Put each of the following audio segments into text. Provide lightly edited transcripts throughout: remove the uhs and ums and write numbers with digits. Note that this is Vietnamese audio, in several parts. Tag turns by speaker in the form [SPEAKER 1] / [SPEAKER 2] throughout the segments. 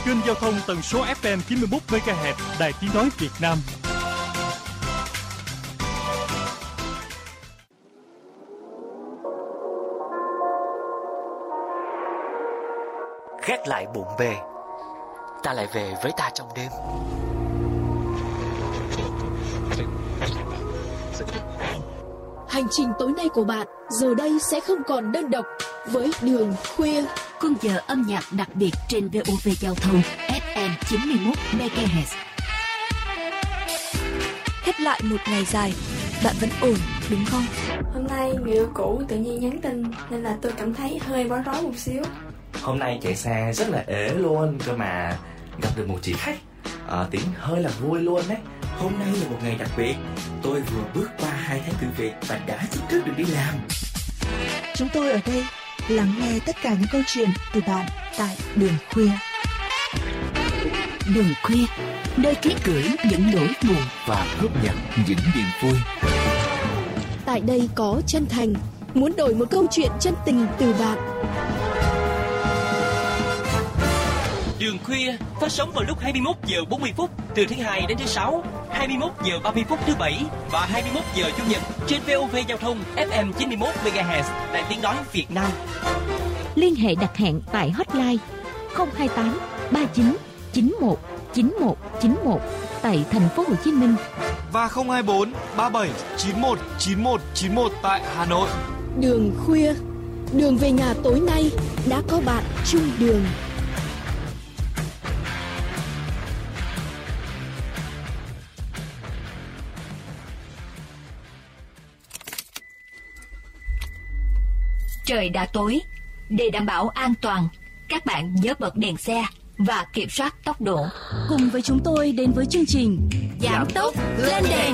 [SPEAKER 1] kênh giao thông tần số FM 91 MHz Đài Tiếng nói Việt Nam.
[SPEAKER 2] Gác lại bộn bề, ta lại về với ta trong đêm.
[SPEAKER 3] Hành trình tối nay của bạn giờ đây sẽ không còn đơn độc với Đường Khuya.
[SPEAKER 4] Khung giờ âm nhạc đặc biệt trên VOV Giao thông FM 91 MHz.
[SPEAKER 5] Khép lại một ngày dài, bạn vẫn ổn đúng không?
[SPEAKER 6] Hôm nay người yêu cũ tự nhiên nhắn tin nên là tôi cảm thấy hơi bối rối một xíu.
[SPEAKER 7] Hôm nay chạy xe rất là ế luôn, cơ mà gặp được một chị khách, tính hơi là vui luôn đấy. Hôm nay là một ngày đặc biệt, tôi vừa bước qua 2 tháng thử việc và đã chính thức được đi làm.
[SPEAKER 5] Chúng tôi ở đây lắng nghe tất cả những câu chuyện từ bạn tại Đường Khuya.
[SPEAKER 4] Đường Khuya, nơi ký gửi những nỗi buồn
[SPEAKER 2] và góp nhặt những niềm vui.
[SPEAKER 3] Tại đây có chân thành, muốn đổi một câu chuyện chân tình từ bạn.
[SPEAKER 8] Đường Khuya phát sóng vào lúc 21 giờ 40 phút từ thứ Hai đến thứ Sáu, 21 giờ 30 phút thứ Bảy và 21 giờ Chủ nhật trên VOV Giao thông FM 91 MHz Đài Tiếng nói Việt Nam.
[SPEAKER 4] Liên hệ đặt hẹn tại hotline 028 39 91 91 91 tại thành phố Hồ Chí Minh
[SPEAKER 9] và 024 37 91 91 91 tại Hà Nội.
[SPEAKER 3] Đường Khuya, đường về nhà tối nay đã có bạn chung đường.
[SPEAKER 4] Trời đã tối, để đảm bảo an toàn, các bạn nhớ bật đèn xe và kiểm soát tốc độ.
[SPEAKER 5] Cùng với chúng tôi đến với chương trình
[SPEAKER 4] Giảm tốc lên đèn.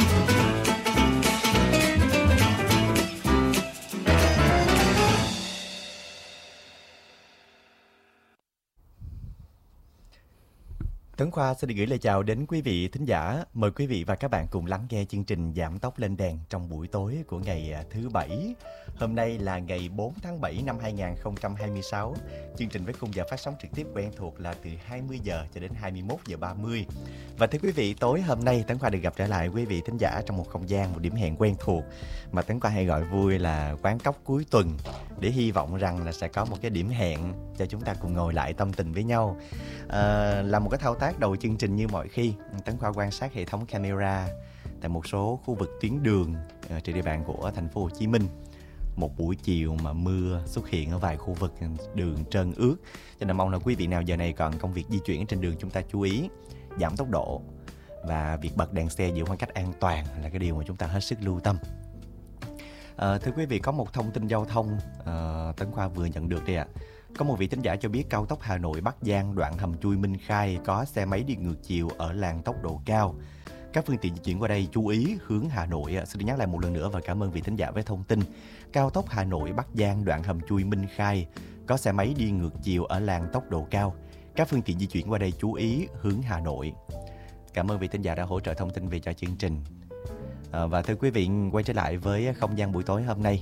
[SPEAKER 10] Tấn Khoa xin được gửi lời chào đến quý vị thính giả. Mời quý vị và các bạn cùng lắng nghe chương trình Giảm tốc lên đèn trong buổi tối của ngày thứ Bảy. Hôm nay là ngày 4 tháng 7 năm 2026. Chương trình với khung giờ phát sóng trực tiếp quen thuộc là từ 20 giờ cho đến 21 giờ 30. Và thưa quý vị, tối hôm nay Tấn Khoa được gặp trở lại quý vị thính giả trong một không gian, một điểm hẹn quen thuộc mà Tấn Khoa hay gọi vui là quán cóc cuối tuần, để hy vọng rằng là sẽ có một cái điểm hẹn cho chúng ta cùng ngồi lại tâm tình với nhau. Là một cái thao tác đầu chương trình như mọi khi, Tấn Khoa quan sát hệ thống camera tại một số khu vực tuyến đường trên địa bàn của thành phố Hồ Chí Minh. Một buổi chiều mà mưa xuất hiện ở vài khu vực, đường trơn ướt, cho nên mong là quý vị nào giờ này còn công việc di chuyển trên đường chúng ta chú ý giảm tốc độ, và việc bật đèn xe giữ khoảng cách an toàn là cái điều mà chúng ta hết sức lưu tâm. Thưa quý vị, có một thông tin giao thông Tấn Khoa vừa nhận được đây ạ. Có một vị thính giả cho biết cao tốc Hà Nội Bắc Giang đoạn hầm chui Minh Khai có xe máy đi ngược chiều ở làn tốc độ cao. Các phương tiện di chuyển qua đây chú ý hướng Hà Nội. Xin nhắc lại một lần nữa và cảm ơn vị thính giả với thông tin. Cao tốc Hà Nội Bắc Giang đoạn hầm chui Minh Khai có xe máy đi ngược chiều ở làn tốc độ cao. Các phương tiện di chuyển qua đây chú ý hướng Hà Nội. Cảm ơn vị thính giả đã hỗ trợ thông tin về cho chương trình. Và thưa quý vị, quay trở lại với không gian buổi tối hôm nay.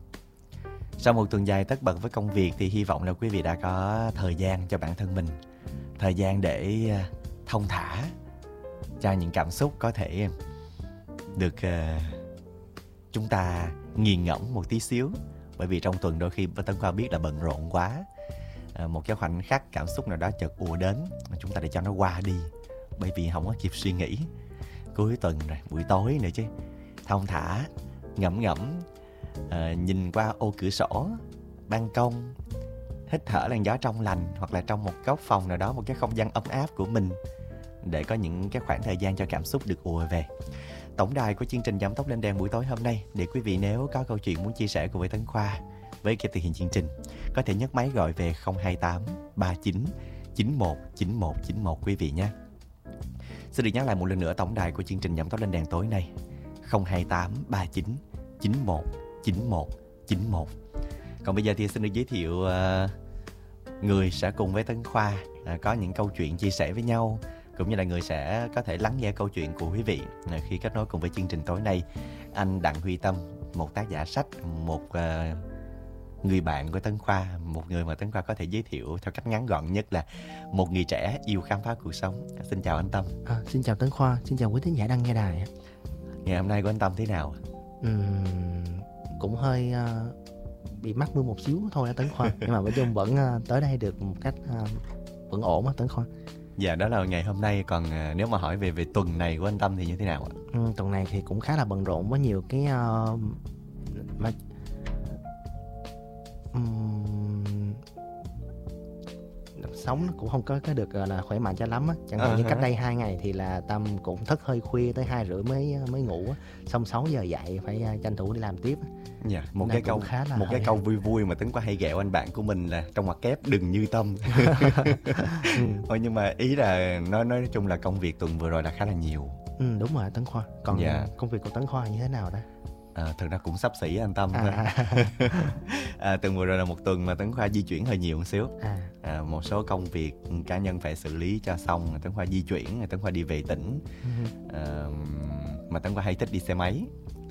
[SPEAKER 10] Sau một tuần dài tất bật với công việc thì hy vọng là quý vị đã có thời gian cho bản thân mình, thời gian để thong thả cho những cảm xúc có thể được chúng ta nghiền ngẫm một tí xíu. Bởi vì trong tuần đôi khi Tấn Khoa biết là bận rộn quá, một cái khoảnh khắc cảm xúc nào đó chợt ùa đến, chúng ta để cho nó qua đi, bởi vì không có kịp suy nghĩ. Cuối tuần rồi, buổi tối nữa chứ, thong thả, ngẫm nhìn qua ô cửa sổ, ban công, hít thở làn gió trong lành, hoặc là trong một góc phòng nào đó, một cái không gian ấm áp của mình, để có những cái khoảng thời gian cho cảm xúc được ùa về. Tổng đài của chương trình Giảm tốc lên đèn buổi tối hôm nay, để quý vị nếu có câu chuyện muốn chia sẻ cùng với Tấn Khoa, với cái thực hiện chương trình, có thể nhấc máy gọi về 028 39 91 91 91 quý vị nhé. Xin được nhắc lại một lần nữa tổng đài của chương trình Giảm tốc lên đèn tối nay 028 39 91 91 91. Còn bây giờ thì xin được giới thiệu người sẽ cùng với Tấn Khoa có những câu chuyện chia sẻ với nhau, cũng như là người sẽ có thể lắng nghe câu chuyện của quý vị khi kết nối cùng với chương trình tối nay. Anh Đặng Huy Tâm, một tác giả sách, một người bạn của Tấn Khoa, một người mà Tấn Khoa có thể giới thiệu theo cách ngắn gọn nhất là một người trẻ yêu khám phá cuộc sống. Xin chào anh Tâm.
[SPEAKER 11] Xin chào Tấn Khoa, xin chào quý thính giả đang nghe đài.
[SPEAKER 10] Ngày hôm nay của anh Tâm thế nào?
[SPEAKER 11] Cũng hơi bị mắc mưa một xíu thôi Tấn Khoa, nhưng mà nói chung vẫn tới đây được một cách vẫn ổn á Tấn Khoa.
[SPEAKER 10] Dạ, đó là ngày hôm nay. Còn nếu mà hỏi về tuần này của anh Tâm thì như thế nào ạ?
[SPEAKER 11] Tuần này thì cũng khá là bận rộn với nhiều cái sống nó cũng không có được là khỏe mạnh cho lắm á. Chẳng hạn như cách đây 2 ngày thì là Tâm cũng thức hơi khuya tới 2:30 mới ngủ á. Xong 6 giờ dậy phải tranh thủ đi làm tiếp.
[SPEAKER 10] Dạ, một cái câu vui vui mà Tấn Khoa hay ghẹo anh bạn của mình là trong ngoặc kép đừng như Tâm. Thôi nhưng mà ý là nói chung là công việc tuần vừa rồi là khá là nhiều.
[SPEAKER 11] Đúng rồi Tấn Khoa. Còn công việc của Tấn Khoa như thế nào đó?
[SPEAKER 10] Thực ra cũng xấp xỉ anh Tâm thôi. Tuần vừa rồi là một tuần mà Tấn Khoa di chuyển hơi nhiều một xíu. Một số công việc cá nhân phải xử lý cho xong, Tấn Khoa di chuyển, Tấn Khoa đi về tỉnh. Mà Tấn Khoa hay thích đi xe máy.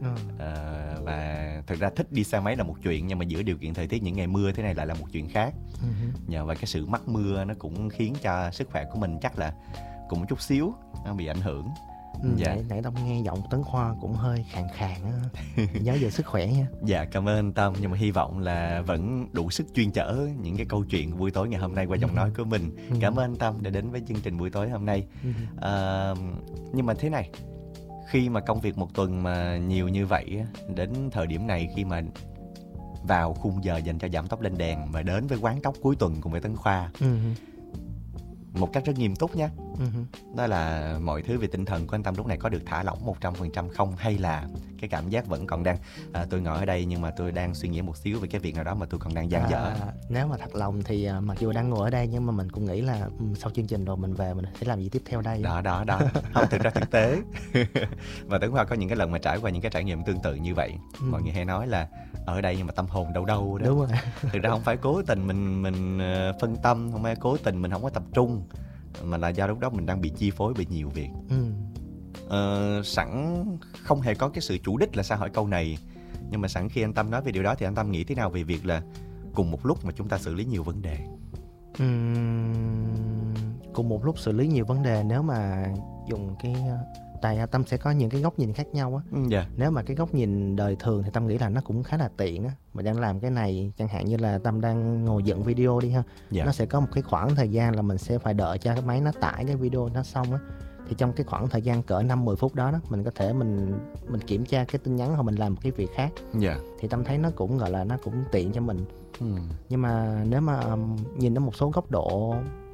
[SPEAKER 10] Và thực ra thích đi xe máy là một chuyện, nhưng mà giữa điều kiện thời tiết những ngày mưa thế này lại là một chuyện khác. Nhờ vậy cái sự mắc mưa nó cũng khiến cho sức khỏe của mình chắc là cũng một chút xíu nó bị ảnh hưởng.
[SPEAKER 11] Nãy Tâm nghe giọng Tấn Khoa cũng hơi khàn nhớ về sức khỏe nha.
[SPEAKER 10] Dạ, cảm ơn anh Tâm, nhưng mà hy vọng là vẫn đủ sức chuyên chở những cái câu chuyện buổi tối ngày hôm nay qua giọng nói của mình. Cảm ơn anh Tâm đã đến với chương trình buổi tối hôm nay. Nhưng mà thế này, khi mà công việc một tuần mà nhiều như vậy, đến thời điểm này khi mà vào khung giờ dành cho giảm tốc lên đèn và đến với quán tóc cuối tuần cùng với Tấn Khoa, một cách rất nghiêm túc nhé. Đó là mọi thứ về tinh thần của anh Tâm lúc này có được thả lỏng 100% không, hay là cái cảm giác vẫn còn đang tôi ngồi ở đây nhưng mà tôi đang suy nghĩ một xíu về cái việc nào đó mà tôi còn đang dang dở.
[SPEAKER 11] Nếu mà thật lòng thì mặc dù đang ngồi ở đây nhưng mà mình cũng nghĩ là sau chương trình rồi mình về mình sẽ làm gì tiếp theo đây.
[SPEAKER 10] Đó không, thực ra thực tế và Tấn Khoa có những cái lần mà trải qua những cái trải nghiệm tương tự như vậy. Mọi người hay nói là ở đây nhưng mà tâm hồn đâu đó.
[SPEAKER 11] Đúng rồi.
[SPEAKER 10] Thực ra không phải cố tình mình phân tâm, không phải cố tình mình không có tập trung, mà là do lúc đó mình đang bị chi phối bởi nhiều việc. Sẵn không hề có cái sự chủ đích là sao hỏi câu này, nhưng mà sẵn khi anh Tâm nói về điều đó thì anh Tâm nghĩ thế nào về việc là cùng một lúc mà chúng ta xử lý nhiều vấn đề?
[SPEAKER 11] Cùng một lúc xử lý nhiều vấn đề, nếu mà dùng cái tại Tâm sẽ có những cái góc nhìn khác nhau á. Nếu mà cái góc nhìn đời thường thì Tâm nghĩ là nó cũng khá là tiện á. Mình đang làm cái này, chẳng hạn như là Tâm đang ngồi dựng video đi ha. Nó sẽ có một cái khoảng thời gian là mình sẽ phải đợi cho cái máy nó tải cái video nó xong á. Thì trong cái khoảng thời gian cỡ 5-10 phút đó, mình có thể mình kiểm tra cái tin nhắn hoặc mình làm một cái việc khác. Thì Tâm thấy nó cũng gọi là nó cũng tiện cho mình. Nhưng mà nếu mà nhìn ở một số góc độ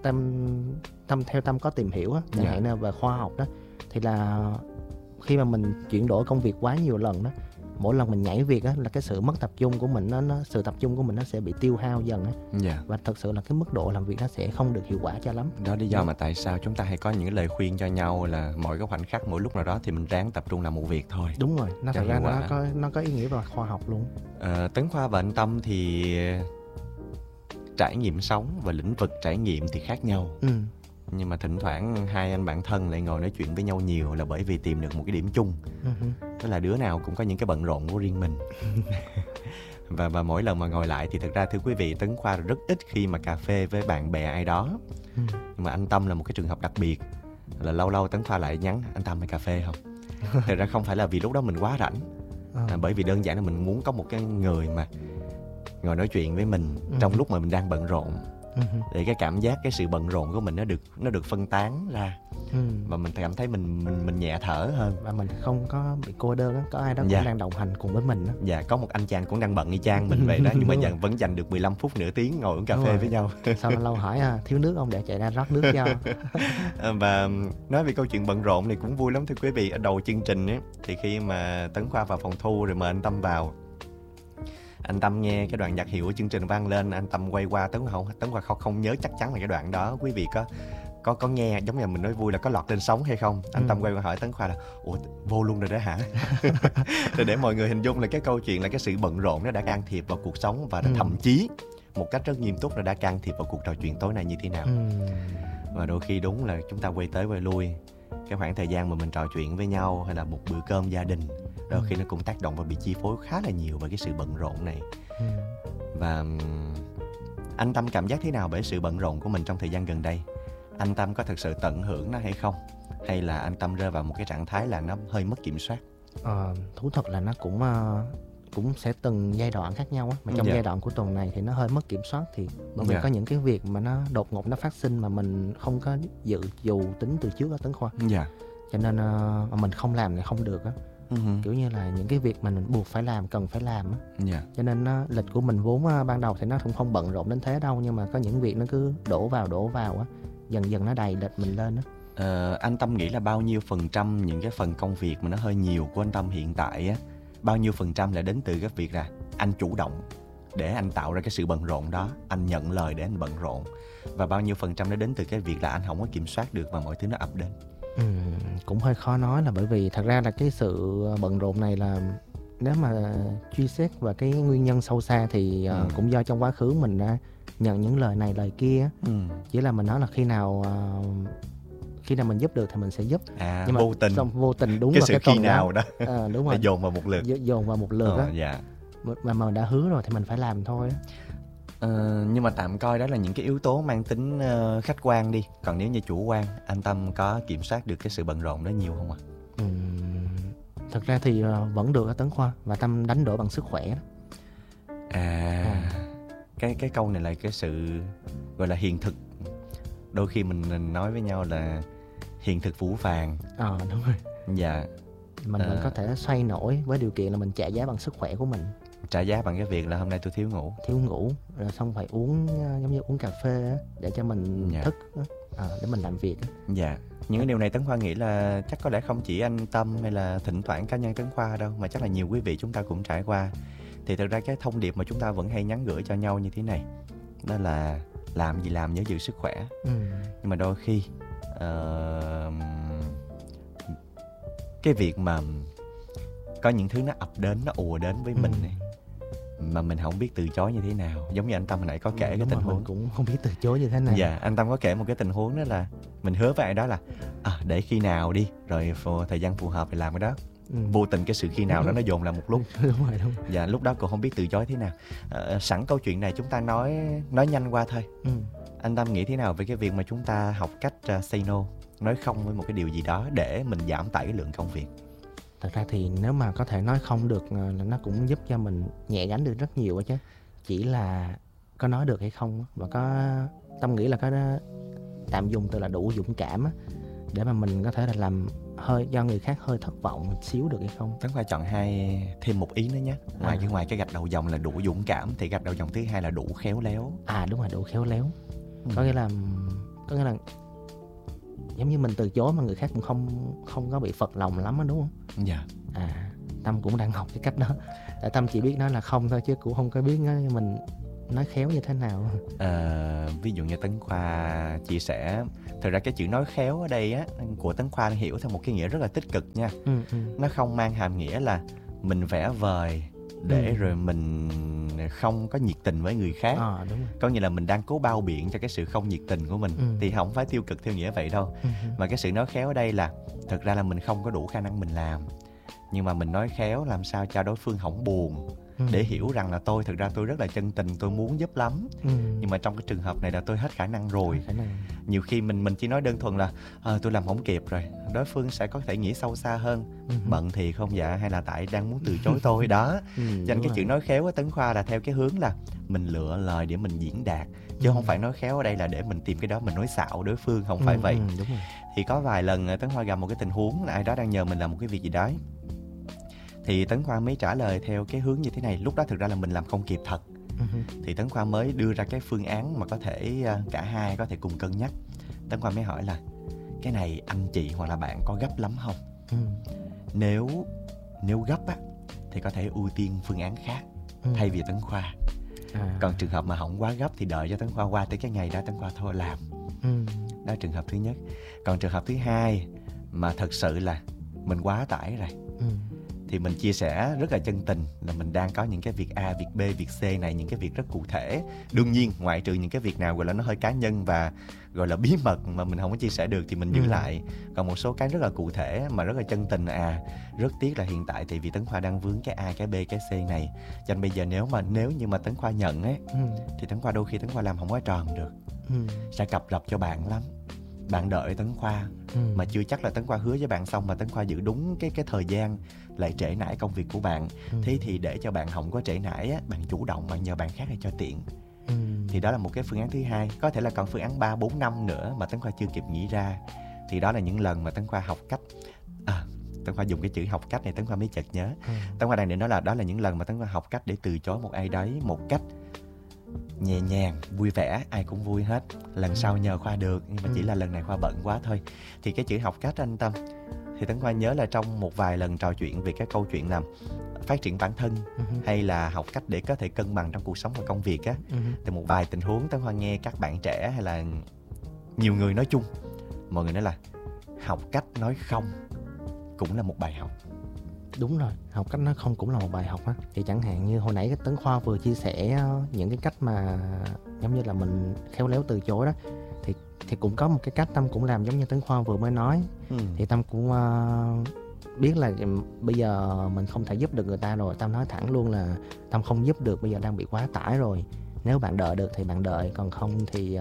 [SPEAKER 11] theo Tâm có tìm hiểu á, chẳng hạn như về khoa học đó, thì là khi mà mình chuyển đổi công việc quá nhiều lần đó, mỗi lần mình nhảy việc á, là cái sự mất tập trung của mình sự tập trung của mình nó sẽ bị tiêu hao dần á. Và thật sự là cái mức độ làm việc nó sẽ không được hiệu quả cho lắm.
[SPEAKER 10] Đó lý do mà tại sao chúng ta hay có những lời khuyên cho nhau là mỗi cái khoảnh khắc, mỗi lúc nào đó thì mình ráng tập trung làm một việc thôi.
[SPEAKER 11] Đúng rồi, nó thật ra nó có ý nghĩa về khoa học luôn.
[SPEAKER 10] Tấn Khoa và anh Tâm thì trải nghiệm sống và lĩnh vực trải nghiệm thì khác nhau. Nhưng mà thỉnh thoảng hai anh bạn thân lại ngồi nói chuyện với nhau nhiều là bởi vì tìm được một cái điểm chung. Đó là đứa nào cũng có những cái bận rộn của riêng mình. Và mỗi lần mà ngồi lại thì thực ra thưa quý vị, Tấn Khoa rất ít khi mà cà phê với bạn bè ai đó. Nhưng mà anh Tâm là một cái trường hợp đặc biệt, là lâu lâu Tấn Khoa lại nhắn anh Tâm hay cà phê không. Thực ra không phải là vì lúc đó mình quá rảnh, bởi vì đơn giản là mình muốn có một cái người mà ngồi nói chuyện với mình trong lúc mà mình đang bận rộn. Để cái cảm giác, cái sự bận rộn của mình nó được phân tán ra. Và mình cảm thấy mình nhẹ thở hơn.
[SPEAKER 11] Và mình không có bị cô đơn á, có ai đó cũng đang đồng hành cùng với mình á.
[SPEAKER 10] Dạ, có một anh chàng cũng đang bận y chang mình vậy đó, nhưng mà vẫn dành được 15 phút nửa tiếng ngồi uống cà phê với nhau.
[SPEAKER 11] Sau đó lâu hỏi thiếu nước không để chạy ra rót nước cho.
[SPEAKER 10] Và nói về câu chuyện bận rộn này cũng vui lắm thưa quý vị. Ở đầu chương trình ấy, thì khi mà Tấn Khoa vào phòng thu rồi mời anh Tâm vào, anh Tâm nghe cái đoạn nhạc hiệu của chương trình vang lên, anh Tâm quay qua Tấn Khoa không nhớ chắc chắn là cái đoạn đó. Quý vị có nghe giống như mình nói vui là có lọt lên sóng hay không? Anh Tâm quay qua hỏi Tấn Khoa là ủa vô luôn rồi đó hả? Rồi để mọi người hình dung là cái câu chuyện là cái sự bận rộn nó đã can thiệp vào cuộc sống và thậm chí một cách rất nghiêm túc nó đã can thiệp vào cuộc trò chuyện tối nay như thế nào. Và đôi khi đúng là chúng ta quay tới quay lui, cái khoảng thời gian mà mình trò chuyện với nhau hay là một bữa cơm gia đình, đôi khi nó cũng tác động và bị chi phối khá là nhiều bởi cái sự bận rộn này. Và anh Tâm cảm giác thế nào về sự bận rộn của mình trong thời gian gần đây? Anh Tâm có thực sự tận hưởng nó hay không? Hay là anh Tâm rơi vào một cái trạng thái là nó hơi mất kiểm soát?
[SPEAKER 11] Thú thật là nó cũng sẽ từng giai đoạn khác nhau á. Mà trong giai đoạn của tuần này thì nó hơi mất kiểm soát, thì bởi vì có những cái việc mà nó đột ngột nó phát sinh mà mình không có dù tính từ trước đó Tấn Khoa. Cho nên mà mình không làm thì không được á. Kiểu như là những cái việc mà mình buộc phải làm, cần phải làm á. Cho nên lịch của mình vốn ban đầu thì nó cũng không bận rộn đến thế đâu, nhưng mà có những việc nó cứ đổ vào á, dần dần nó đầy lịch mình lên á.
[SPEAKER 10] Anh Tâm nghĩ là bao nhiêu phần trăm những cái phần công việc mà nó hơi nhiều của anh Tâm hiện tại á, bao nhiêu phần trăm là đến từ cái việc là anh chủ động để anh tạo ra cái sự bận rộn đó, anh nhận lời để anh bận rộn, và bao nhiêu phần trăm nó đến từ cái việc là anh không có kiểm soát được và mọi thứ nó ập đến?
[SPEAKER 11] Cũng hơi khó nói, là bởi vì thật ra là cái sự bận rộn này là nếu mà truy xét vào cái nguyên nhân sâu xa thì cũng do trong quá khứ mình đã nhận những lời này lời kia. Chỉ là mình nói là khi nào mình giúp được thì mình sẽ giúp. Nhưng mà vô tình đúng
[SPEAKER 10] cái
[SPEAKER 11] vào
[SPEAKER 10] sự
[SPEAKER 11] cái tuần
[SPEAKER 10] khi nào đó
[SPEAKER 11] đúng rồi,
[SPEAKER 10] dồn vào một lượt.
[SPEAKER 11] Dồn vào một lượt á. Mà mình đã hứa rồi thì mình phải làm thôi.
[SPEAKER 10] Nhưng mà tạm coi đó là những cái yếu tố mang tính khách quan đi. Còn nếu như chủ quan, anh Tâm có kiểm soát được cái sự bận rộn đó nhiều không ạ?
[SPEAKER 11] Thật ra thì vẫn được á Tấn Khoa, và Tâm đánh đổi bằng sức khỏe.
[SPEAKER 10] Cái câu này là cái sự gọi là hiện thực. Đôi khi mình nói với nhau là hiện thực phũ phàng.
[SPEAKER 11] Đúng rồi.
[SPEAKER 10] Dạ.
[SPEAKER 11] Mình có thể xoay nổi với điều kiện là mình trả giá bằng sức khỏe của mình.
[SPEAKER 10] Trả giá bằng cái việc là hôm nay tôi thiếu ngủ
[SPEAKER 11] rồi xong phải uống giống như uống cà phê á, để cho mình thức để mình làm việc á.
[SPEAKER 10] Dạ. Những cái điều này Tấn Khoa nghĩ là chắc có lẽ không chỉ anh Tâm hay là thỉnh thoảng cá nhân Tấn Khoa đâu, mà chắc là nhiều quý vị chúng ta cũng trải qua. Thì thực ra cái thông điệp mà chúng ta vẫn hay nhắn gửi cho nhau như thế này, đó là làm gì làm nhớ giữ sức khỏe. Nhưng mà đôi khi cái việc mà có những thứ nó ập đến, nó ùa đến với mình này, mà mình không biết từ chối như thế nào. Giống như anh Tâm hồi nãy có kể cái tình huống,
[SPEAKER 11] mình cũng không biết từ chối như thế nào.
[SPEAKER 10] Dạ, anh Tâm có kể một cái tình huống đó là mình hứa với ai đó là để khi nào đi, rồi thời gian phù hợp thì làm cái đó. Vô tình cái sự khi nào đó nó dồn lại một lúc.
[SPEAKER 11] Đúng rồi.
[SPEAKER 10] Dạ, lúc đó cũng không biết từ chối thế nào. Sẵn câu chuyện này chúng ta nói nhanh qua thôi. Anh Tâm nghĩ thế nào về cái việc mà chúng ta học cách say no, nói không với một cái điều gì đó để mình giảm tải cái lượng công việc?
[SPEAKER 11] Thật ra thì nếu mà có thể nói không được là nó cũng giúp cho mình nhẹ gánh được rất nhiều chứ. Chỉ là có nói được hay không, và có Tâm nghĩ là có tạm dùng từ là đủ dũng cảm á, để mà mình có thể là làm hơi do người khác hơi thất vọng một xíu được hay không.
[SPEAKER 10] Tấn Khoa chọn thêm một ý nữa nhé. Ngoài cái gạch đầu dòng là đủ dũng cảm thì gạch đầu dòng thứ hai là đủ khéo léo.
[SPEAKER 11] Đúng rồi, đủ khéo léo. Có nghĩa là giống như mình từ chối mà người khác cũng không có bị phật lòng lắm đó, đúng không?
[SPEAKER 10] Dạ.
[SPEAKER 11] Tâm cũng đang học cái cách đó. Tại Tâm chỉ biết nói là không thôi, chứ cũng không có biết mình nói khéo như thế nào.
[SPEAKER 10] Ví dụ như Tấn Khoa chia sẻ, thực ra cái chữ nói khéo ở đây á của Tấn Khoa hiểu theo một cái nghĩa rất là tích cực nha. Nó không mang hàm nghĩa là mình vẽ vời để rồi mình không có nhiệt tình với người khác.
[SPEAKER 11] Đúng rồi.
[SPEAKER 10] Có nghĩa là mình đang cố bao biện cho cái sự không nhiệt tình của mình. Thì không phải tiêu cực theo nghĩa vậy đâu. Mà cái sự nói khéo ở đây là thực ra là mình không có đủ khả năng mình làm, nhưng mà mình nói khéo làm sao cho đối phương không buồn, để hiểu rằng là thực ra tôi rất là chân tình, tôi muốn giúp lắm, nhưng mà trong cái trường hợp này là tôi hết khả năng rồi. Nhiều khi mình chỉ nói đơn thuần là tôi làm không kịp rồi, đối phương sẽ có thể nghĩ sâu xa hơn, bận thì không dạ, hay là tại đang muốn từ chối tôi đó. Cho nên cái chữ nói khéo ở Tấn Khoa là theo cái hướng là mình lựa lời để mình diễn đạt, chứ không phải nói khéo ở đây là để mình tìm cái đó mình nói xạo đối phương, không phải vậy.
[SPEAKER 11] Đúng rồi.
[SPEAKER 10] Thì có vài lần Tấn Khoa gặp một cái tình huống là ai đó đang nhờ mình làm một cái việc gì đó, thì Tấn Khoa mới trả lời theo cái hướng như thế này. Lúc đó thực ra là mình làm không kịp thật. Thì Tấn Khoa mới đưa ra cái phương án mà có thể cả hai có thể cùng cân nhắc. Tấn Khoa mới hỏi là cái này anh chị hoặc là bạn có gấp lắm không? Nếu gấp á thì có thể ưu tiên phương án khác thay vì Tấn Khoa. Còn trường hợp mà không quá gấp thì đợi cho Tấn Khoa qua tới cái ngày đó Tấn Khoa thôi làm. Đó là trường hợp thứ nhất. Còn trường hợp thứ hai mà thật sự là mình quá tải rồi, thì mình chia sẻ rất là chân tình là mình đang có những cái việc A, việc B, việc C này, những cái việc rất cụ thể. Đương nhiên ngoại trừ những cái việc nào gọi là nó hơi cá nhân và gọi là bí mật mà mình không có chia sẻ được thì mình giữ lại. Còn một số cái rất là cụ thể mà rất là chân tình rất tiếc là hiện tại thì vì Tấn Khoa đang vướng cái A, cái B, cái C này. Cho nên bây giờ nếu như mà Tấn Khoa nhận ấy thì Tấn Khoa đôi khi Tấn Khoa làm không có tròn được. Sẽ cập rập cho bạn lắm. Bạn đợi Tấn Khoa mà chưa chắc là Tấn Khoa hứa với bạn xong mà Tấn Khoa giữ đúng cái thời gian, lại trễ nải công việc của bạn. Thế thì để cho bạn không có trễ nải á, bạn chủ động bạn nhờ bạn khác để cho tiện. Thì đó là một cái phương án thứ hai. Có thể là còn phương án 3, 4, 5 nữa mà Tấn Khoa chưa kịp nghĩ ra. Thì đó là những lần mà Tấn Khoa học cách Tấn Khoa dùng cái chữ học cách này Tấn Khoa mới chợt nhớ. Tấn Khoa đang định nói là đó là những lần mà Tấn Khoa học cách để từ chối một ai đấy một cách nhẹ nhàng, vui vẻ, ai cũng vui hết. Lần sau nhờ Khoa được, nhưng mà chỉ là lần này Khoa bận quá thôi. Thì cái chữ học cách anh Tâm, thì Tấn Khoa nhớ là trong một vài lần trò chuyện về cái câu chuyện là phát triển bản thân hay là học cách để có thể cân bằng trong cuộc sống và công việc á, thì một vài tình huống Tấn Khoa nghe các bạn trẻ hay là nhiều người nói chung, mọi người nói là học cách nói không cũng là một bài học.
[SPEAKER 11] Đúng rồi, học cách nói không cũng là một bài học á. Thì chẳng hạn như hồi nãy cái Tấn Khoa vừa chia sẻ những cái cách mà giống như là mình khéo léo từ chối đó, thì cũng có một cái cách Tâm cũng làm giống như Tấn Khoa vừa mới nói. Thì Tâm cũng biết là bây giờ mình không thể giúp được người ta rồi. Tâm nói thẳng luôn là Tâm không giúp được, bây giờ đang bị quá tải rồi. Nếu bạn đợi được thì bạn đợi, còn không thì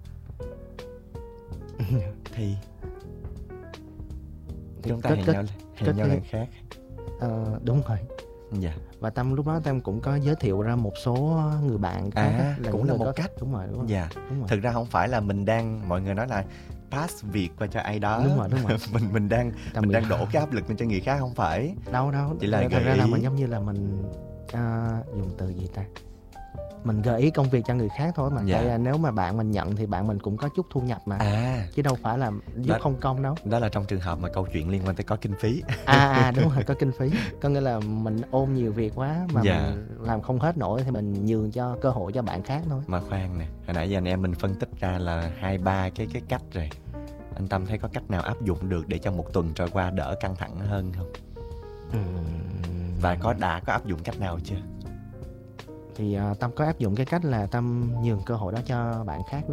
[SPEAKER 10] chúng ta hẹn nhau lần khác.
[SPEAKER 11] Đúng rồi.
[SPEAKER 10] Dạ.
[SPEAKER 11] Và Tâm lúc đó Tâm cũng có giới thiệu ra một số người bạn khác
[SPEAKER 10] cũng là một cách.
[SPEAKER 11] Đúng rồi.
[SPEAKER 10] Dạ. Đúng rồi. Thực ra không phải là mình đang, mọi người nói là pass việc qua cho ai đó.
[SPEAKER 11] Đúng rồi.
[SPEAKER 10] mình đang đổ cái áp lực lên cho người khác, không phải.
[SPEAKER 11] Đâu.
[SPEAKER 10] Chỉ là
[SPEAKER 11] thật ra là mình giống như là mình dùng từ gì ta? Mình gợi ý công việc cho người khác thôi mà. Tại là nếu mà bạn mình nhận thì bạn mình cũng có chút thu nhập mà. Chứ đâu phải là giúp không công đâu.
[SPEAKER 10] Đó là trong trường hợp mà câu chuyện liên quan tới có kinh phí.
[SPEAKER 11] Đúng rồi, có kinh phí. Có nghĩa là mình ôm nhiều việc quá mà mình làm không hết nổi thì mình nhường cho cơ hội cho bạn khác thôi.
[SPEAKER 10] Mà khoan nè, hồi nãy giờ anh em mình phân tích ra là 2-3 cái cách rồi. Anh Tâm thấy có cách nào áp dụng được để cho một tuần trôi qua đỡ căng thẳng hơn không? Và đã có áp dụng cách nào chưa?
[SPEAKER 11] Thì Tâm có áp dụng cái cách là Tâm nhường cơ hội đó cho bạn khác đó.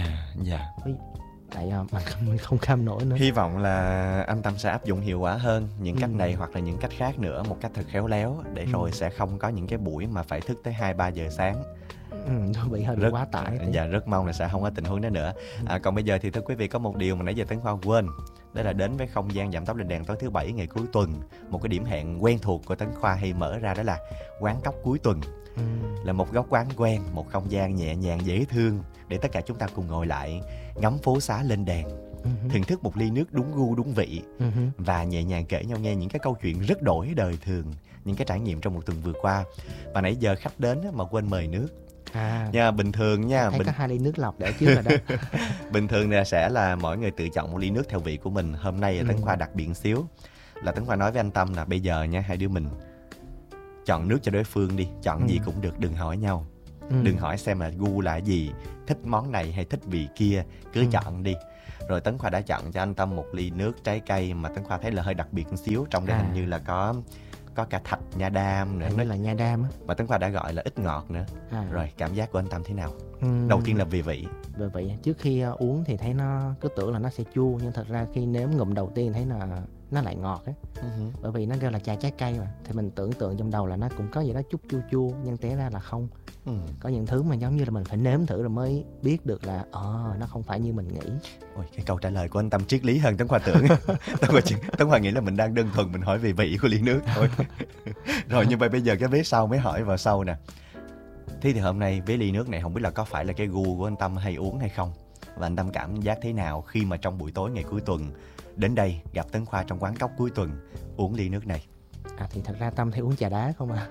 [SPEAKER 11] Tại mình không kham nổi nữa.
[SPEAKER 10] Hy vọng là anh Tâm sẽ áp dụng hiệu quả hơn những cách này hoặc là những cách khác nữa một cách thật khéo léo, để rồi sẽ không có những cái buổi mà phải thức tới 2-3 giờ sáng.
[SPEAKER 11] Nó bị hơi quá tải.
[SPEAKER 10] Dạ, rất mong là sẽ không có tình huống đó nữa. Còn bây giờ thì thưa quý vị, có một điều mà nãy giờ Tấn Khoa quên. Đó là đến với không gian giảm tốc lên đèn tối thứ 7 ngày cuối tuần. Một cái điểm hẹn quen thuộc của Tấn Khoa hay mở ra đó là quán cóc cuối tuần. Là một góc quán quen, một không gian nhẹ nhàng dễ thương để tất cả chúng ta cùng ngồi lại ngắm phố xá lên đèn, thưởng thức một ly nước đúng gu đúng vị và nhẹ nhàng kể nhau nghe những cái câu chuyện rất đổi đời thường, những cái trải nghiệm trong một tuần vừa qua. Và nãy giờ khách đến mà quên mời nước. Bình thường nha,
[SPEAKER 11] thấy có 2 ly nước lọc để trước rồi đó.
[SPEAKER 10] Bình thường là sẽ là mỗi người tự chọn một ly nước theo vị của mình. Hôm nay là Tấn Khoa đặc biệt xíu, là Tấn Khoa nói với anh Tâm là bây giờ nha, hai đứa mình chọn nước cho đối phương đi, chọn gì cũng được, đừng hỏi nhau. Đừng hỏi xem là gu là gì, thích món này hay thích vị kia, cứ chọn đi. Rồi Tấn Khoa đã chọn cho anh Tâm một ly nước trái cây mà Tấn Khoa thấy là hơi đặc biệt một xíu. Trong đây hình như là có cả thạch nha đam nữa.
[SPEAKER 11] Hình như là nha đam á.
[SPEAKER 10] Mà Tấn Khoa đã gọi là ít ngọt nữa. Rồi cảm giác của anh Tâm thế nào? Đầu tiên là về vị.
[SPEAKER 11] Về vị, trước khi uống thì thấy nó cứ tưởng là nó sẽ chua, nhưng thật ra khi nếm ngụm đầu tiên thấy là nó lại ngọt á. Bởi vì nó kêu là trà trái cây mà, thì mình tưởng tượng trong đầu là nó cũng có gì đó chút chua chua, nhưng té ra là không. Có những thứ mà giống như là mình phải nếm thử rồi mới biết được là nó không phải như mình nghĩ.
[SPEAKER 10] Ôi, cái câu trả lời của anh Tâm triết lý hơn Tấn Khoa tưởng. Tấn Khoa nghĩ là mình đang đơn thuần mình hỏi về vị của ly nước thôi. Rồi nhưng mà bây giờ cái vế sau mới hỏi vào sau nè. Thế thì hôm nay với ly nước này không biết là có phải là cái gu của anh Tâm hay uống hay không? Và anh Tâm cảm giác thế nào khi mà trong buổi tối ngày cuối tuần đến đây gặp Tấn Khoa trong quán cóc cuối tuần uống ly nước này?
[SPEAKER 11] Thì thật ra Tâm thấy uống trà đá không à.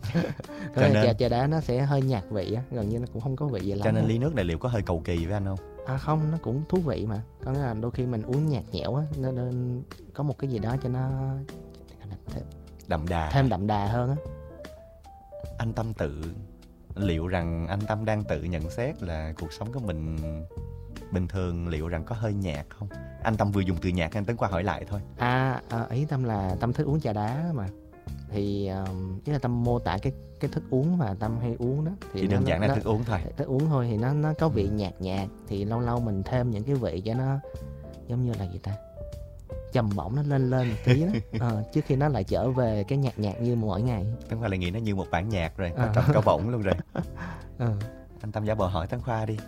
[SPEAKER 11] Cho nên trà đá nó sẽ hơi nhạt vị á, gần như nó cũng không có vị gì lắm.
[SPEAKER 10] Cho nên ly nước này liệu có hơi cầu kỳ với anh không?
[SPEAKER 11] Không, nó cũng thú vị mà. Có nghĩa là đôi khi mình uống nhạt nhẽo á, nên có một cái gì đó cho nó thêm đậm đà hơn á.
[SPEAKER 10] Anh Tâm liệu rằng anh Tâm đang tự nhận xét là cuộc sống của mình bình thường liệu rằng có hơi nhạt không? Anh Tâm vừa dùng từ nhạt, anh Tấn Khoa hỏi lại thôi.
[SPEAKER 11] Ý Tâm là Tâm thích uống trà đá mà. thì ý là Tâm mô tả cái thức uống mà Tâm hay uống đó
[SPEAKER 10] thì đơn giản là thức uống thôi.
[SPEAKER 11] Thức uống thôi thì nó có vị nhạt nhạt, thì lâu lâu mình thêm những cái vị cho nó giống như là gì ta, trầm bổng, nó lên một tí đó. Trước khi nó lại trở về cái nhạt nhạt như mỗi ngày.
[SPEAKER 10] Tấn Khoa lại nghĩ nó như một bản nhạc rồi, có trầm có bổng luôn rồi. Anh Tâm giả bộ hỏi Tấn Khoa đi.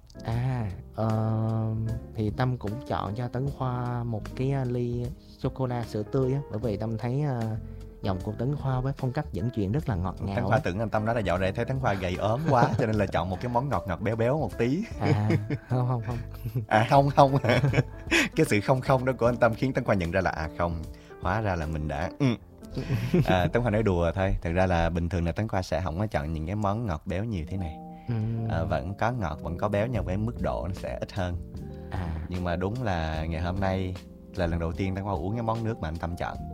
[SPEAKER 11] Thì Tâm cũng chọn cho Tấn Khoa một cái ly sô-cô-la sữa tươi á, bởi vì Tâm thấy giọng của Tấn Khoa với phong cách dẫn chuyện rất là ngọt ngào.
[SPEAKER 10] Tấn Khoa tưởng anh Tâm nói là dạo này thấy Tấn Khoa gầy ốm quá cho nên là chọn một cái món ngọt ngọt béo béo một tí.
[SPEAKER 11] Không.
[SPEAKER 10] Không. Cái sự không đó của anh Tâm khiến Tấn Khoa nhận ra là không, hóa ra là mình đã Tấn Khoa nói đùa thôi. Thật ra là bình thường là Tấn Khoa sẽ không có chọn những cái món ngọt béo nhiều thế này. Vẫn có ngọt, vẫn có béo, nhưng với mức độ nó sẽ ít hơn. Nhưng mà đúng là ngày hôm nay là lần đầu tiên Tấn Khoa uống cái món nước mà anh Tâm chọn.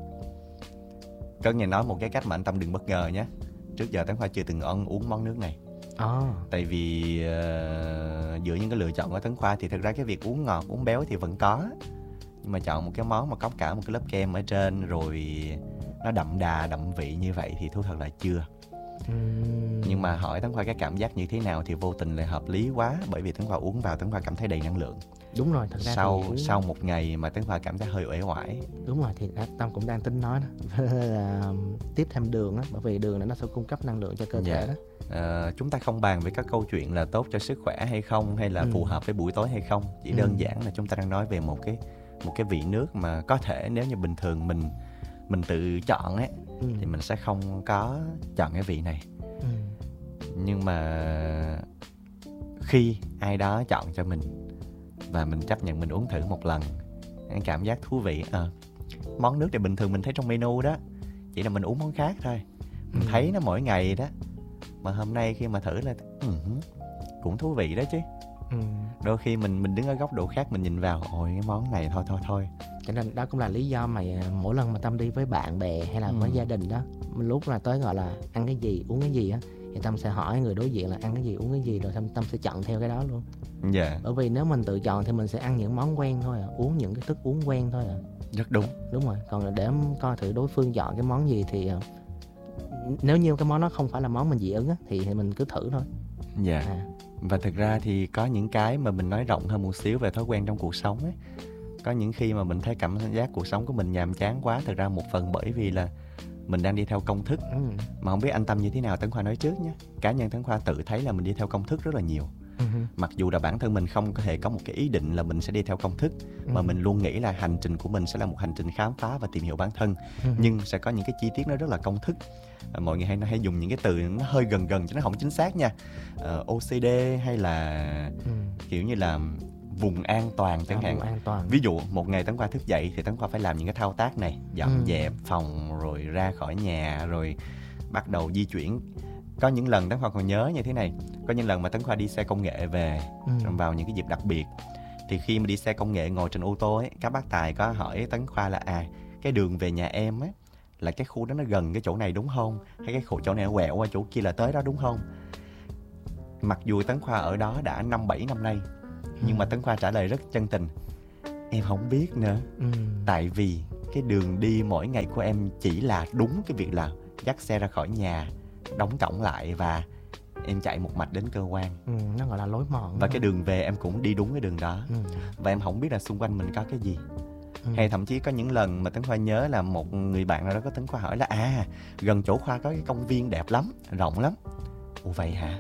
[SPEAKER 10] Có nghe nói một cái cách mà anh Tâm đừng bất ngờ nhé. Trước giờ Tấn Khoa chưa từng uống món nước này. Tại vì giữa những cái lựa chọn của Tấn Khoa thì thực ra cái việc uống ngọt, uống béo thì vẫn có. Nhưng mà chọn một cái món mà có cả một cái lớp kem ở trên rồi nó đậm đà, đậm vị như vậy thì thú thật là chưa. Nhưng mà hỏi Tấn Khoa cái cảm giác như thế nào thì vô tình lại hợp lý quá. Bởi vì Tấn Khoa uống vào Tấn Khoa cảm thấy đầy năng lượng.
[SPEAKER 11] Đúng rồi, thật ra
[SPEAKER 10] sau một ngày mà Tấn Khoa cảm thấy hơi uể oải.
[SPEAKER 11] Đúng rồi, thì Tâm cũng đang tính nói đó là tiếp thêm đường á, bởi vì đường này nó sẽ cung cấp năng lượng cho cơ thể đó.
[SPEAKER 10] Chúng ta không bàn về các câu chuyện là tốt cho sức khỏe hay không, hay là phù hợp với buổi tối hay không. Chỉ đơn giản là chúng ta đang nói về một cái vị nước mà có thể nếu như bình thường mình tự chọn ấy thì mình sẽ không có chọn cái vị này. Nhưng mà khi ai đó chọn cho mình và mình chấp nhận mình uống thử một lần, cái cảm giác thú vị. Món nước thì bình thường mình thấy trong menu đó, chỉ là mình uống món khác thôi. Mình thấy nó mỗi ngày đó. Mà hôm nay khi mà thử là cũng thú vị đó chứ. Đôi khi mình đứng ở góc độ khác mình nhìn vào, ôi cái món này thôi.
[SPEAKER 11] Cho nên đó cũng là lý do mà mỗi lần mà Tâm đi với bạn bè hay là với gia đình đó, lúc là tới gọi là ăn cái gì, uống cái gì á, thì Tâm sẽ hỏi người đối diện là ăn cái gì, uống cái gì, rồi Tâm sẽ chọn theo cái đó luôn. Bởi vì nếu mình tự chọn thì mình sẽ ăn những món quen thôi uống những cái thức uống quen thôi
[SPEAKER 10] Rất đúng.
[SPEAKER 11] Đúng rồi, còn để coi thử đối phương chọn cái món gì thì nếu như cái món đó không phải là món mình dị ứng á, thì mình cứ thử thôi.
[SPEAKER 10] Và thực ra thì có những cái mà mình nói rộng hơn một xíu về thói quen trong cuộc sống ấy. Có những khi mà mình thấy cảm giác cuộc sống của mình nhàm chán quá, thực ra một phần bởi vì là mình đang đi theo công thức. Mà không biết anh Tâm như thế nào, Tấn Khoa nói trước nhé. Cá nhân Tấn Khoa tự thấy là mình đi theo công thức rất là nhiều. Mặc dù là bản thân mình không có hề có một cái ý định là mình sẽ đi theo công thức, mà mình luôn nghĩ là hành trình của mình sẽ là một hành trình khám phá và tìm hiểu bản thân. Nhưng sẽ có những cái chi tiết nó rất là công thức. Mọi người hay dùng những cái từ nó hơi gần chứ nó không chính xác nha. OCD hay là kiểu như là vùng an toàn chẳng hạn. Ví dụ một ngày Tấn Khoa thức dậy thì Tấn Khoa phải làm những cái thao tác này, dọn dẹp phòng rồi ra khỏi nhà rồi bắt đầu di chuyển. Có những lần Tấn Khoa còn nhớ như thế này, có những lần mà Tấn Khoa đi xe công nghệ về vào những cái dịp đặc biệt, thì khi mà đi xe công nghệ ngồi trên ô tô ấy, các bác tài có hỏi Tấn Khoa là cái đường về nhà em ấy là cái khu đó nó gần cái chỗ này đúng không, hay cái chỗ này nó quẹo qua chỗ kia là tới đó đúng không. Mặc dù Tấn Khoa ở đó đã 5-7 năm nay, nhưng mà Tấn Khoa trả lời rất chân tình, em không biết nữa. Tại vì cái đường đi mỗi ngày của em chỉ là đúng cái việc là dắt xe ra khỏi nhà, đóng cổng lại và em chạy một mạch đến cơ quan.
[SPEAKER 11] Nó gọi là lối mòn.
[SPEAKER 10] Và cái đường về em cũng đi đúng cái đường đó. Và em không biết là xung quanh mình có cái gì. Hay thậm chí có những lần mà Tấn Khoa nhớ là một người bạn nào đó có Tấn Khoa hỏi là gần chỗ Khoa có cái công viên đẹp lắm, rộng lắm. Ủa vậy hả?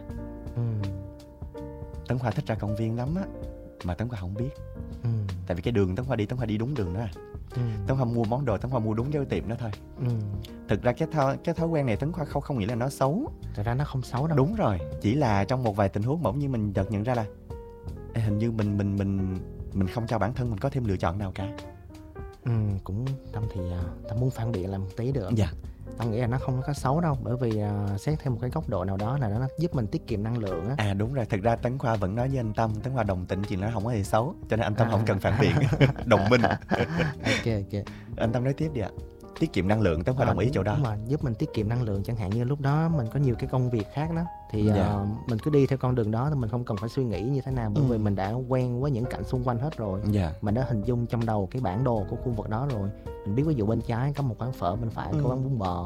[SPEAKER 10] Tấn Khoa thích ra công viên lắm á, mà Tấn Khoa không biết. Tại vì cái đường Tấn Khoa đi đúng đường đó. Tấn Khoa mua món đồ, Tấn Khoa mua đúng cái tiệm đó thôi. Thực ra cái thói quen này Tấn Khoa không nghĩ là nó xấu.
[SPEAKER 11] Thật ra nó không xấu đâu.
[SPEAKER 10] Đúng rồi, chỉ là trong một vài tình huống bỗng nhiên mình chợt nhận ra là hình như mình không cho bản thân mình có thêm lựa chọn nào cả.
[SPEAKER 11] Cũng Tâm thì Tâm muốn phản biện lại một tí được. Tâm nghĩ là nó không có xấu đâu, bởi vì xét theo một cái góc độ nào đó là nó giúp mình tiết kiệm năng lượng á.
[SPEAKER 10] Đúng rồi, thực ra Tấn Khoa vẫn nói với anh Tâm, Tấn Khoa đồng tình chuyện nó không có gì xấu, cho nên anh Tâm không cần phản biện. Đồng minh.
[SPEAKER 11] Ok.
[SPEAKER 10] Anh Tâm nói tiếp đi ạ. Tiết kiệm năng lượng, Tấn Khoa đồng ý chỗ đó.
[SPEAKER 11] Đúng rồi, giúp mình tiết kiệm năng lượng, chẳng hạn như lúc đó mình có nhiều cái công việc khác đó, thì mình cứ đi theo con đường đó thì mình không cần phải suy nghĩ như thế nào, bởi vì mình đã quen với những cảnh xung quanh hết rồi. Mình đã hình dung trong đầu cái bản đồ của khu vực đó rồi. Mình biết ví dụ bên trái có một quán phở, bên phải có quán bún bò,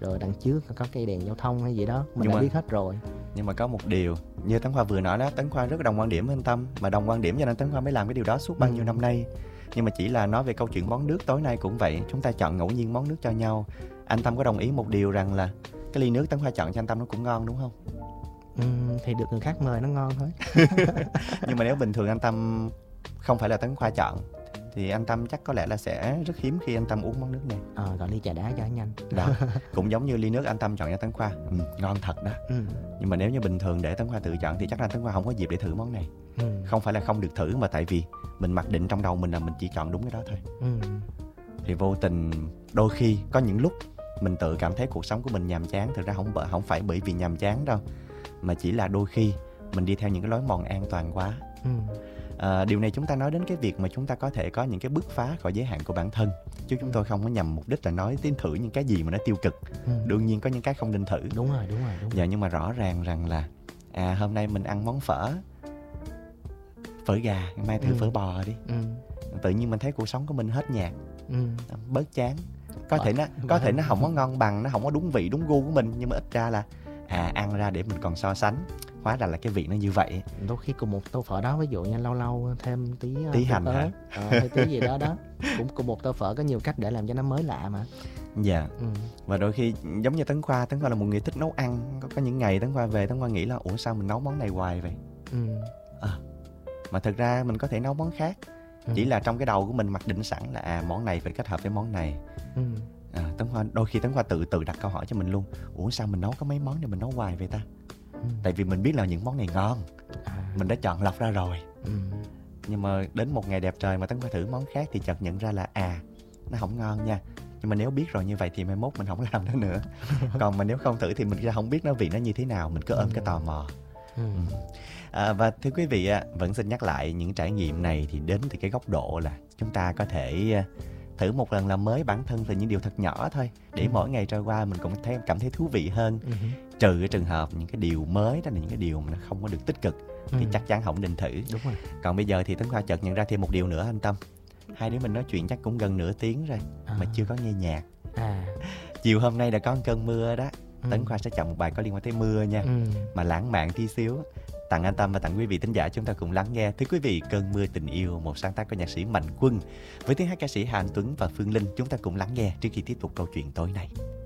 [SPEAKER 11] rồi đằng trước có cây đèn giao thông hay gì đó, mình đã biết hết rồi.
[SPEAKER 10] Nhưng mà có một điều như Tấn Khoa vừa nói đó, Tấn Khoa rất đồng quan điểm với anh Tâm, mà đồng quan điểm cho nên Tấn Khoa mới làm cái điều đó suốt bao nhiêu năm nay. Nhưng mà chỉ là nói về câu chuyện món nước tối nay cũng vậy, chúng ta chọn ngẫu nhiên món nước cho nhau. Anh Tâm có đồng ý một điều rằng là cái ly nước Tấn Khoa chọn cho anh Tâm nó cũng ngon đúng không?
[SPEAKER 11] Thì được người khác mời nó ngon thôi.
[SPEAKER 10] Nhưng mà nếu bình thường anh Tâm không phải là Tấn Khoa chọn thì anh Tâm chắc có lẽ là sẽ rất hiếm khi anh Tâm uống món nước này.
[SPEAKER 11] Gọi ly trà đá cho nhanh.
[SPEAKER 10] Đó, cũng giống như ly nước anh Tâm chọn cho Tấn Khoa, ngon thật đó. Nhưng mà nếu như bình thường để Tấn Khoa tự chọn thì chắc là Tấn Khoa không có dịp để thử món này. Không phải là không được thử, mà tại vì mình mặc định trong đầu mình là mình chỉ chọn đúng cái đó thôi. Thì vô tình đôi khi có những lúc mình tự cảm thấy cuộc sống của mình nhàm chán. Thực ra không phải bởi vì nhàm chán đâu, mà chỉ là đôi khi mình đi theo những cái lối mòn an toàn quá. Điều này chúng ta nói đến cái việc mà chúng ta có thể có những cái bứt phá khỏi giới hạn của bản thân, chứ chúng tôi không có nhằm mục đích là nói tiến thử những cái gì mà nó tiêu cực. Đương nhiên có những cái không nên thử.
[SPEAKER 11] Đúng rồi.
[SPEAKER 10] Dạ, nhưng mà rõ ràng rằng là hôm nay mình ăn món phở gà, mai thử phở bò đi. Tự nhiên mình thấy cuộc sống của mình hết nhạt, bớt chán. Có thể nó không có ngon bằng, nó không có đúng vị đúng gu của mình, nhưng mà ít ra là ăn ra để mình còn so sánh, hóa ra là cái vị nó như vậy.
[SPEAKER 11] Đôi khi cùng một tô phở đó, ví dụ như lâu lâu thêm tí
[SPEAKER 10] hành hả?
[SPEAKER 11] Hay tí gì đó cũng cùng một tô phở có nhiều cách để làm cho nó mới lạ mà.
[SPEAKER 10] Dạ. Và đôi khi giống như Tấn Khoa là một người thích nấu ăn. Có những ngày Tấn Khoa về, Tấn Khoa nghĩ là ủa sao mình nấu món này hoài vậy. Mà thực ra mình có thể nấu món khác. Chỉ là trong cái đầu của mình mặc định sẵn là món này phải kết hợp với món này. Đôi khi Tấn Khoa tự đặt câu hỏi cho mình luôn, ủa sao mình nấu có mấy món này mình nấu hoài vậy ta? Tại vì mình biết là những món này ngon, mình đã chọn lọc ra rồi. Nhưng mà đến một ngày đẹp trời mà Tấn Khoa thử món khác thì chợt nhận ra là nó không ngon nha. Nhưng mà nếu biết rồi như vậy thì mai mốt mình không làm nó nữa. Còn mà nếu không thử thì mình không biết vị nó như thế nào, mình cứ ôm cái tò mò. Và thưa quý vị, vẫn xin nhắc lại những trải nghiệm này thì đến từ cái góc độ là chúng ta có thể thử một lần làm mới bản thân từ những điều thật nhỏ thôi, để mỗi ngày trôi qua mình cũng cảm thấy thú vị hơn. Trừ cái trường hợp những cái điều mới đó là những cái điều mà nó không có được tích cực thì chắc chắn không nên thử.
[SPEAKER 11] Đúng rồi.
[SPEAKER 10] Còn bây giờ thì Tấn Khoa chợt nhận ra thêm một điều nữa anh Tâm. Hai đứa mình nói chuyện chắc cũng gần nửa tiếng rồi mà chưa có nghe nhạc. Chiều hôm nay đã có một cơn mưa đó. Tấn Khoa sẽ chọn một bài có liên quan tới mưa nha, mà lãng mạn tí xíu, tặng anh Tâm và tặng quý vị thính giả chúng ta cùng lắng nghe. Thưa quý vị, Cơn mưa tình yêu, một sáng tác của nhạc sĩ Mạnh Quân với tiếng hát ca sĩ Hà Anh Tuấn và Phương Linh. Chúng ta cùng lắng nghe trước khi tiếp tục câu chuyện tối nay.